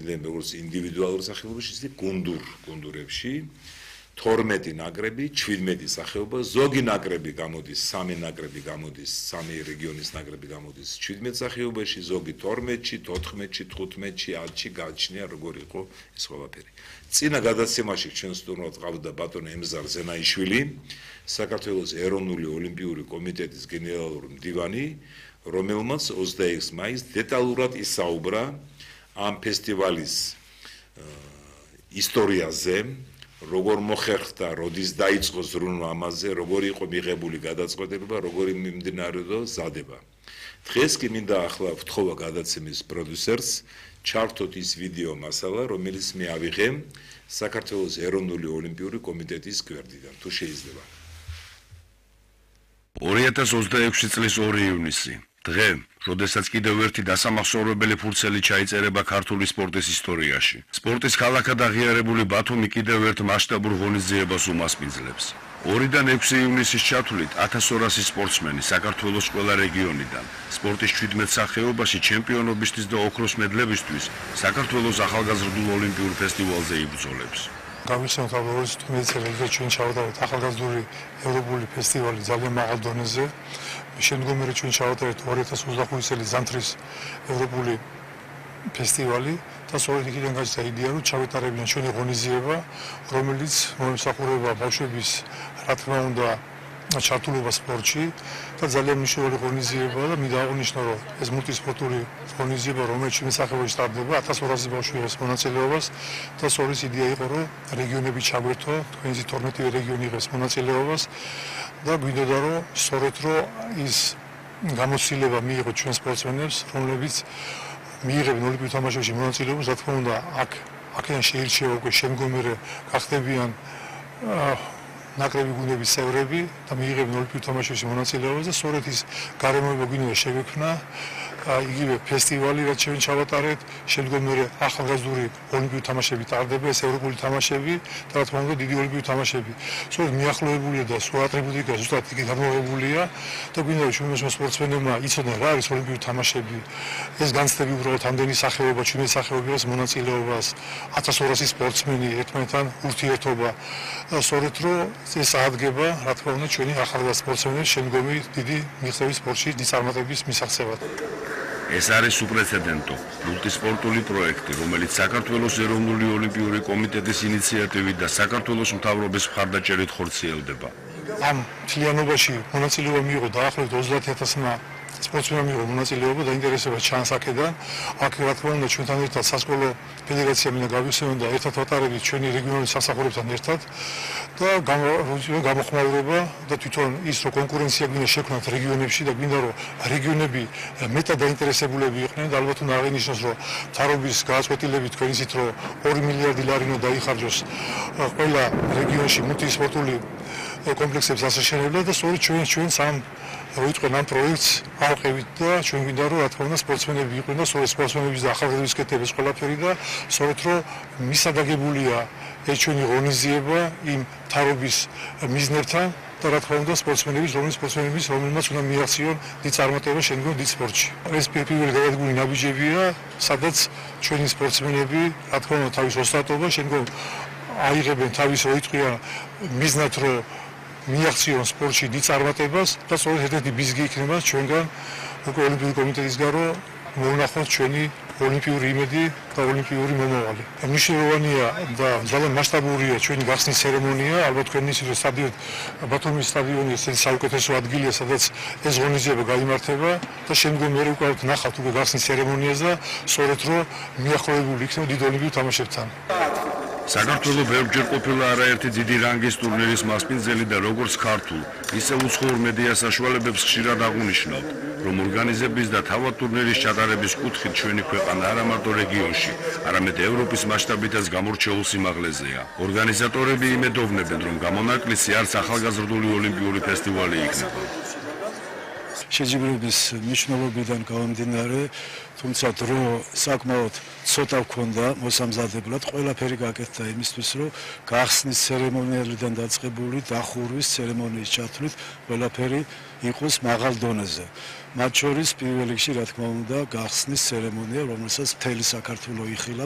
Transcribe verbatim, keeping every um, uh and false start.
ჩნდება როგორც ინდივიდუალურ სახეობაში, ისე გუნდურ გუნდურებში. თორმეტი ნაკრები, შვიდმეტი სახეობა, ზოგი ნაკრები გამოდის, სამი ნაკრები გამოდის, სამი რეგიონის ნაკრები გამოდის შვიდმეტ სახეობაში, ზოგი თორმეტში, თოთხმეტში, თხუთმეტში, ათში გაჩნია როგორ იყო ეს ყველაფერი. წინა გადაცემაში ჩვენ სტუმრად ყავდა ბატონი ემზარ ზენაიშვილი, საქართველოს ეროვნული ოლიმპიური კომიტეტის გენერალური მდივანი, რომელმაც ოცდაექვსი მაისს დეტალურად ისაუბრა ამ ფესტივალის ისტორიაზე, როგორ მოხერხდა, როდის დაიწყო ზრუნვა ამაზე, როგორ იყო მიღებული გადაწყვეტილება, როგორი მიმდინარეობდა ზადება. დღეს კი მინდა ახლა ვთხოვა გადაცემის პროდიუსერს ჩართოთ ის ვიდეო მასალა, რომელიც მე ავიღე საქართველოს ეროვნული ოლიმპიური კომიტეტის გვერდიდან, თუ შეიძლება. ორი ათას ოცდაექვსი წლის ორი ივნისი. დღე, როდესაც კიდევ ერთი დასამახსოვრებელი ფურცელი ჩაიწერება ქართული სპორტის ისტორიაში. სპორტის ქალაქად აღიარებული ბათუმი კიდევ ერთ მასშტაბურ ღონისძიებას უმასპინძლებს. ორიდან ექვსი ივნისის ჩათვლით ათას ორასი სპორტსმენი საქართველოს ყველა რეგიონიდან სპორტის შვიდმეტ სახეობაში ჩემპიონობისთვის და ოქროს მედლებისთვის საქართველოს ახალგაზრდულ ოლიმპიურ ფესტივალზე იბრძოლებს. გავიხსენოთ ალბათ მეცერეზე ჩვენ ჩავატარეთ ახალგაზრდული ევროპული ფესტივალი ძალიან მაღალ დონეზე. შემდგომი ჩვენ ჩავატარეთ ორი ათას ოცდახუთი წლის ზამთრის ევროპული ფესტივალი და სწორედ იქიდან გაჩნდა იდეა, რომ ჩავეტარებინა ჩვენი ღონისძიება, რომელიც მომსახურება ბავშვების რა თქმა უნდა ჩართულობა სპორტში და ძალიან მნიშვნელოვანი ღონისძიება და მინდა აღვნიშნო, რომ ეს მულტისპორტული ღონისძიება, რომელიც ჩვენი სახეობაში ტარდება, ათას ორასი ბავშვი იღებს მონაწილეობას და სწორედ იდეა იყო, რომ რეგიონები ჩაგვერთო, თქვენზე თორმეტი რეგიონი იღებს მონაწილეობას და გვინდოდა, რომ სწორედ რომ ის გამოცდილება მიიღო ჩვენ სპორტსმენებს, რომლებიც მიიღებენ ოლიმპიურ თამაშებში მონაწილეობას, რა თქმა უნდა, აქ აქედან შეირჩევა უკვე შემდგომი გახდებიან ნაკრები გუნდების წევრები და მიიღებენ ოლიმპიურ თამაშებში მონაწილეობას და სწორედ ის გარემოება გვინდა შეგვექმნა იგივე ფესტივალი, რაც ჩვენ ჩავატარეთ, შემდგომი ახალგაზრდული ოლიმპიური თამაშები ტარდება, ეს ევროპული თამაშები და რა თქმა უნდა დიდი ოლიმპიური თამაშები. სწორედ მიახლოებულია და სხვა ატრიბუტიკა ზუსტად იგი გამოღებულია და გვინდა რომ ჩვენ სპორტსმენებმა იცოდნენ რა არის ოლიმპიური თამაშები. ეს განცდები უბრალოდ ამდენი სახეობა, ჩვენი სახეობების მონაწილეობას, ათას ორასი სპორტსმენი ერთმანეთთან ურთიერთობა. სწორედ რომ ეს აღდგება, რა თქმა უნდა, ჩვენი ახალგაზრდა სპორტსმენების შემდგომი დიდი მიღწევის სპორტში დიწარმოების მისაღწევად. ეს არის უპრეცედენტო მულტისპორტული პროექტი, რომელიც საქართველოს ეროვნული ოლიმპიური კომიტეტის ინიციატივით და საქართველოს მთავრობის მხარდაჭერით ხორციელდება. ამ მთლიანობაში მონაწილეობა მიიღო დაახლოებით ოცდაათი ათასმა სპორტსმენმა მიიღო მონაწილეობა და ინტერესება ჩანს აქედან. აქ რა თქმა უნდა ჩვენთან ერთად სასკოლო ფედერაცია მინდა გავიხსენოთ და ერთად ვატარებით ჩვენი რეგიონული სასახურებთან ერთად და გამოხმაურება და თვითონ ის რომ კონკურენცია გვინდა შექმნათ რეგიონებში და გვინდა რომ რეგიონები მეტად დაინტერესებულები იყვნენ და ალბათ უნდა აღინიშნოს რომ მთავრობის გადაწყვეტილებით თქვენ იცით რომ ორი მილიარდი ლარი უნდა დაიხარჯოს ყველა რეგიონში მულტისპორტული კომპლექსების ასაშენებლად და სწორედ ჩვენ ჩვენს ამ ვიწყენ ამ პროექტს ავყევით და ჩვენ გვინდა რომ რა თქმა უნდა სპორტსმენები იყვნენ და სწორედ სპორტსმენების და ახალგაზრდების კეთების ყველაფერი და სწორედ რომ მისადაგებულია ეს ჩვენი ღონისძიება იმ მთავრობის მიზნებთან და რა თქმა უნდა სპორტსმენების, რომლის სპორტსმენების, რომელმაც უნდა მიაღწიონ დიდ წარმატებას შემდგომ დიდ სპორტში. ეს პირველი გადადგმული ნაბიჯებია, სადაც ჩვენი სპორტსმენები, რა თქმა უნდა, თავის ოსტატობა შემდგომ აიღებენ თავის როიტყვია მიზნად რომ მიაღწიონ სპორტში დიდ წარმატებას და სწორედ ერთ-ერთი ბიზგი იქნება ჩვენგან უკვე ოლიმპიური კომიტეტისგან რომ მოვნახოთ ჩვენი ოლიმპიური იმედი და ოლიმპიური მომავალი. მნიშვნელოვანია და ძალიან მასშტაბურია ჩვენი გახსნის ცერემონია, ალბათ თქვენი ისე სტადიონი ბათუმის სტადიონი ეს საუკეთესო ადგილია, სადაც ეს ღონისძიება გაიმართება და შემდგომ მე უკვე ნახავთ უკვე გახსნის ცერემონიას და სწორედ რომ მიახლოებული იქნება დიდ ოლიმპიურ თამაშებთან. საქართველოს ბევრჯერ ყოფილა არაერთი დიდი რანგის ტურნირის მასპინძელი და როგორც ქართულ, ისე უცხოურ მედია საშუალებებს ხშირად აღვნიშნავთ, რომ ორგანიზების და თავად ტურნირის ჩატარების კუთხით ჩვენი ქვეყანა არა მარტო რეგიონში, არამედ ევროპის მასშტაბითაც გამორჩეულ სიმაღლეზეა. ორგანიზატორები იმედოვნებენ, რომ გამონაკლისი არც ახალგაზრდული ოლიმპიური ფესტივალი იქნება. შეჯიბრების მნიშვნელობიდან გამომდინარე, თუმცა დრო საკმაოდ ცოტა ჰქონდა მოსამზადებლად, ყველაფერი გაკეთდა იმისთვის, რომ გახსნის ცერემონიალიდან დაწყებული დახურვის ცერემონიის ჩათვლით ყველაფერი იყოს მაღალ დონეზე. მათ შორის პირველ რიგში, რა თქმა უნდა, გახსნის ცერემონია, რომელსაც მთელი საქართველო იხილავს.